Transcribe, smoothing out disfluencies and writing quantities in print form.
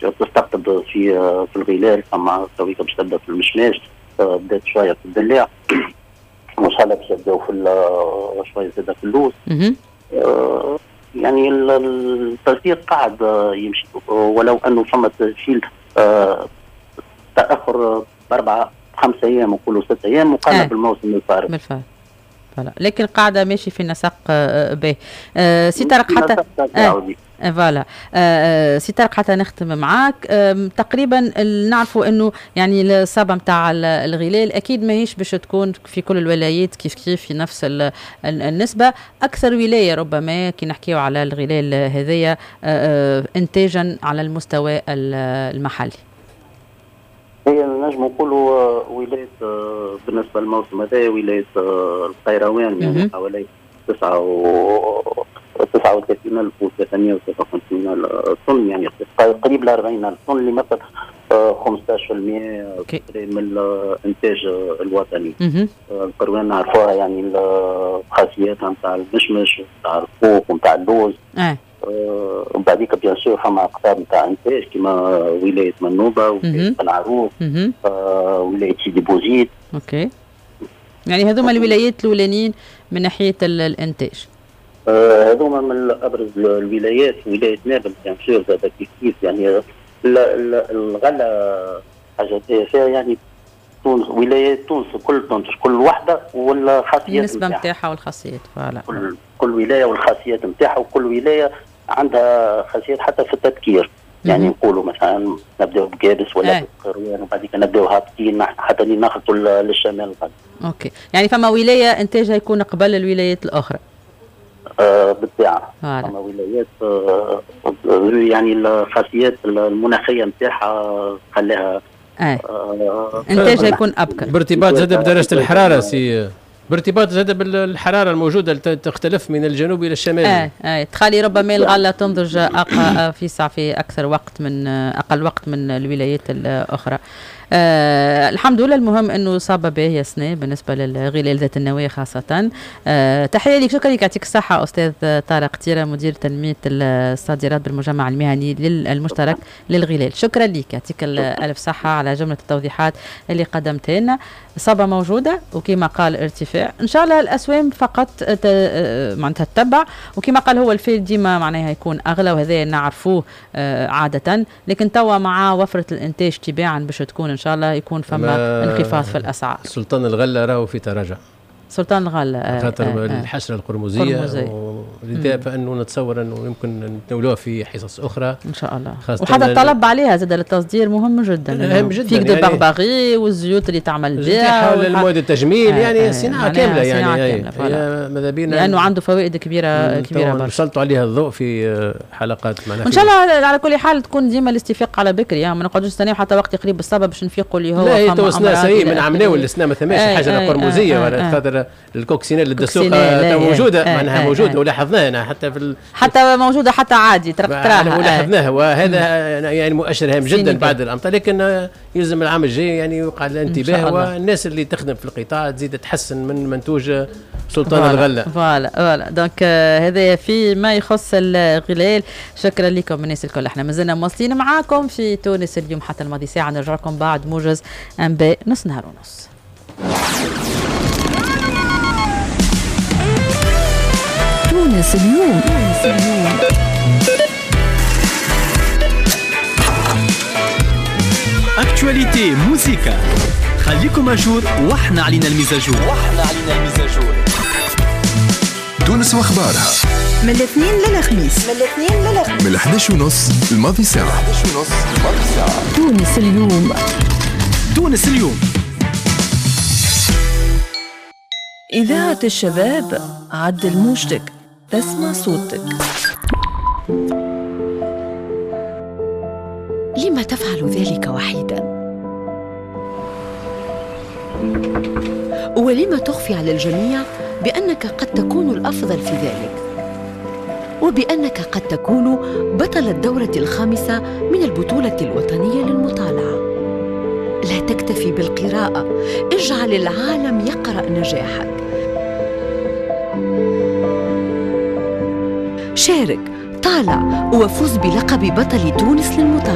تستقطب في الغلال، ثم تويكا باش تبدا في المشماش، بدات شويه في الدلاع، وان شاء الله باش يبداو في شويه زاده في اللوز. يعني الترتيب قاعد يمشي، ولو انه فما تسجيل تاخر 4-5 ايام، نقولوا 6 ايام مقارنه بالموسم الفارغ. بالفعل. لكن القاعده ماشي في نسق به. سي طارق حتى فوالا سي طارق حتى نختم معاك. تقريبا نعرفوا انه يعني الصابه نتاع الغلال اكيد ماهيش باش تكون في كل الولايات كيف في نفس النسبه. اكثر ولايه ربما كي نحكيو على الغلال هذيا انتاجا على المستوى المحلي، هي نجم نقولوا ولايه بالنسبه للموسم هذا ولايه القيروان، يعني حوالي 39,353 طن، يعني قريب ل 40,000 طن، اللي مثل 15% من الانتاج الوطني. القيروان نعرفوها يعني الخاصيات نتاع المشمش ونتاع الخوخ ونتاع اللوز. وبعديك بيان سور فما اقطاب نتاع انتاج كما ولايه منوبه ولايه العروق، ولايه سيدي بوزيد. اوكي، يعني هذوما الولايات الاولانيين من ناحيه الانتاج. هذوما من ابرز الولايات. ولايه نابل بيان سور زاد كيف يعني الغله حاجه فيها، يعني تونس ولايات تونس كل تنتج كل وحده والخاصيات النسبه نتاعها والخاصيات. فوالا كل ولايه والخاصيات نتاعها، وكل ولايه عندها خاصيات حتى في التذكير. يعني نقولوا مثلا نبداو بقابس ولا بقروان، وبعد كده نبداو هابطين حتى ناخذوا للشمال الغربي. اوكي، يعني فما ولايه انتاجها يكون قبل الولايات الاخرى. بالطبيعه فما ولايات يعني الخاصيات المناخيه نتاعها خلاها انتاجها يكون ابكر، بارتباط زاد بدرجه الحراره بارتباط زاد بالحراره الموجوده تختلف من الجنوب الى الشمال. تخلي ربما الغله تنضج في اكثر وقت من اقل وقت من الولايات الاخرى. الحمد لله. المهم انه صابه باهيه سنه بالنسبه للغلال ذات النوايا خاصه. تحيه لك، شكرا لك، يعطيك الصحه استاذ طارق تيره مدير تنميه الصادرات بالمجمع المهني المشترك للغلال. شكرا لك، يعطيك الف صحه على جمله التوضيحات اللي قدمتها لنا. صابه موجوده وكما قال ارتفاع، ان شاء الله الاسوام فقط معناتها تتبع، وكما قال هو الفيل ديما معناها يكون اغلى، وهذا نعرفوه عاده، لكن توا مع وفره الانتاج تباعا باش تكون ان شاء الله يكون فما انخفاض في الاسعار. سلطان الغله راهو في تراجع، سلطان الغله خاطر الحشره القرمزيه ولذا فانه نتصور انه يمكن نتناولوها في حصص اخرى ان شاء الله. وحتى الطلب عليها زاد للتصدير مهم جدا، مهم جدا، فيك يعني البغبغي والزيوت اللي تعمل بها والمواد التجميل، يعني صناعه كامله، يعني ماذا بينا لانه عنده فوائد كبيره برشا نسلطوا عليها الضوء في حلقات معنا. ان شاء الله على كل حال تكون ديما الاستفاق على بكري، يعني ما نقعدوش نستناو حتى وقت قريب الصبا باش نفيقوا اللي هو لا هي توسنا سي من عملناه والسنا ما ثماش حاجه قرمزيه ولا خاطر الكوكسينال الدسوقه موجوده، معناها موجوده ولاحظناها حتى موجوده حتى عادي تراها ولاحظناها، وهذا يعني مؤشر هام جدا بعد الامطار، لكن يلزم العام الجاي يعني يوقع الانتباه، والناس اللي تخدم في القطاع تزيد تحسن من منتوج سلطان الغله. فوالا دونك هذا في ما يخص الغلال. شكرا لكم الناس الكل، احنا مازلنا مواصلين معاكم في تونس اليوم حتى الماضي ساعه، نرجع لكم بعد موجز انباء نص نهار ونص. تونس اليوم. اكتواليتي موسيقى، خليكم اجور واحنا علينا المزاجور. تونس واخبارها من الاثنين للخميس، من 11:30 الماضي ساعة. تونس اليوم. إذاعة الشباب، عدل موجتك تسمع صوتك. لما تفعل ذلك وحيدا؟ ولما تخفي على الجميع بأنك قد تكون الأفضل في ذلك، وبأنك قد تكون بطل الدورة 5 من البطولة الوطنية للمطالعة؟ لا تكتفي بالقراءة، اجعل العالم يقرأ نجاحك. شارك، طالع، وفوز بلقب بطل تونس للمطالعة.